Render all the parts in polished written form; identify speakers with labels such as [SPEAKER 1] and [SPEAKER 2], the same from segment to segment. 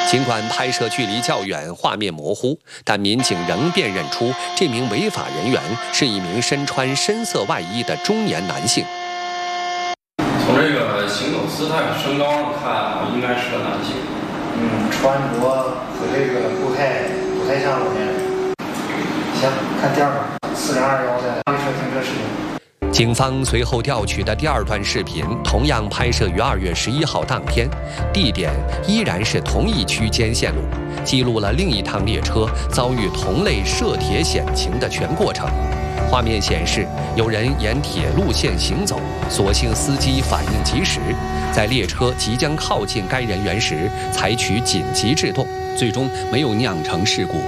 [SPEAKER 1] 尽管拍摄距离较远，画面模糊，但民警仍辨认出这名违法人员是一名身穿深色外衣的中年男性。
[SPEAKER 2] 从这个行走姿态、身高上看，应该是个男性。
[SPEAKER 3] 穿着和这个不太像老年人。行，看第二段，4021的汽车停车视频。
[SPEAKER 1] 警方随后调取的第二段视频，同样拍摄于2月11号当天，地点依然是同一区间线路，记录了另一趟列车遭遇同类涉铁险情的全过程。画面显示，有人沿铁路线行走，所幸司机反应及时，在列车即将靠近该人员时采取紧急制动，最终没有酿成事故。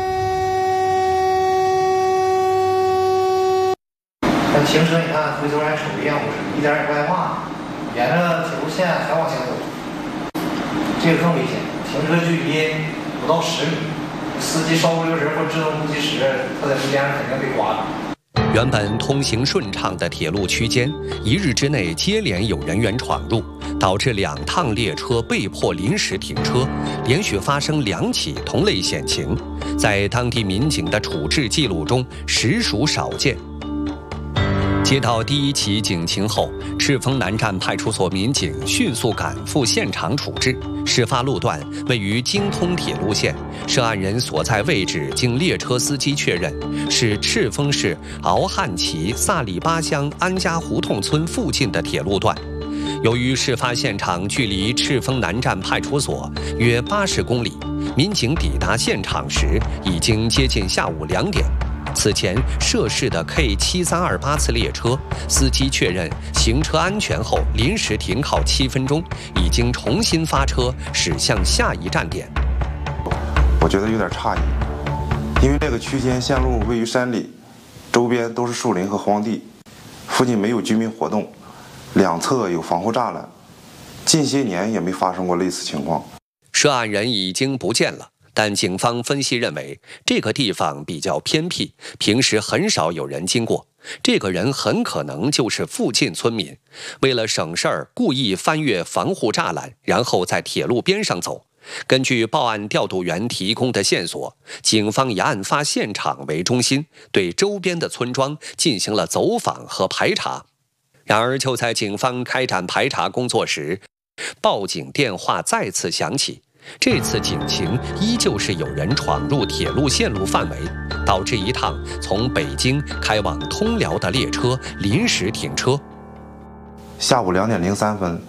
[SPEAKER 3] 行车，你看回头还瞅一眼，一点也不害怕，沿着铁路线还往前走，这个更危险。停车距离不到10米，司机稍不留神或制动不及时，他在中间肯定被刮了。
[SPEAKER 1] 原本通行顺畅的铁路区间，1日之内接连有人员闯入，导致2趟列车被迫临时停车，连续发生2起同类险情，在当地民警的处置记录中实属少见。接到第1起警情后，赤峰南站派出所民警迅速赶赴现场处置。事发路段位于京通铁路线，涉案人所在位置经列车司机确认是赤峰市敖汉旗萨里巴乡安家胡同村附近的铁路段。由于事发现场距离赤峰南站派出所约80公里，民警抵达现场时已经接近下午2点。此前涉事的 K7328次列车，司机确认行车安全后临时停靠7分钟，已经重新发车驶向下一站点。
[SPEAKER 4] 我觉得有点诧异，因为这个区间线路位于山里，周边都是树林和荒地，附近没有居民活动，2侧有防护栅栏，近些年也没发生过类似情况。
[SPEAKER 1] 涉案人已经不见了。但警方分析认为，这个地方比较偏僻，平时很少有人经过。这个人很可能就是附近村民，为了省事儿，故意翻越防护栅栏，然后在铁路边上走。根据报案调度员提供的线索，警方以案发现场为中心，对周边的村庄进行了走访和排查。然而，就在警方开展排查工作时，报警电话再次响起。这次警情依旧是有人闯入铁路线路范围，导致一趟从北京开往通辽的列车临时停车。
[SPEAKER 4] 下午2点03分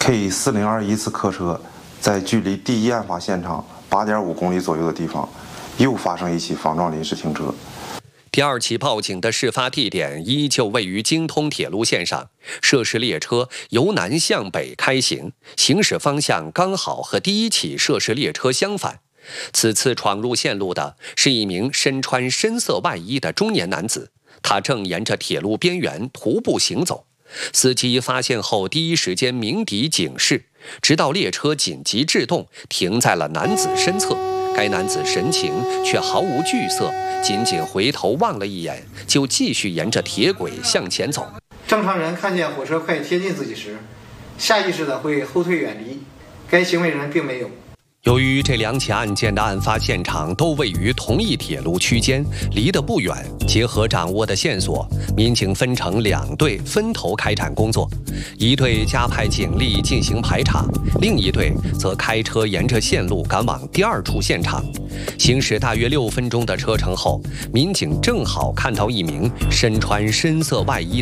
[SPEAKER 4] ，K4021次客车在距离第1案发现场8.5公里左右的地方，又发生一起防撞临时停车。
[SPEAKER 1] 第2起报警的事发地点依旧位于京通铁路线上，涉事列车由南向北开行，行驶方向刚好和第1起涉事列车相反。此次闯入线路的是一名身穿深色外衣的中年男子，他正沿着铁路边缘徒步行走。司机发现后第一时间鸣笛警示，直到列车紧急制动，停在了男子身侧。该男子神情却毫无惧色，仅仅回头望了一眼，就继续沿着铁轨向前走。
[SPEAKER 3] 正常人看见火车快贴近自己时，下意识的会后退远离，该行为人并没有。
[SPEAKER 1] 由于这2起案件的案发现场都位于同一铁路区间，离得不远，结合掌握的线索，民警分成2队分头开展工作。一队加派警力进行排查，另一队则开车沿着线路赶往第2处现场。行驶大约6分钟的车程后，民警正好看到一名身穿深色外衣